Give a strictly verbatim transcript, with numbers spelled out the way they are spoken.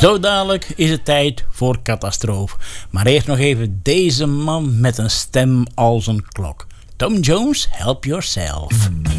Zo dadelijk is het tijd voor catastrofe. Maar eerst nog even deze man met een stem als een klok. Tom Jones, Help Yourself.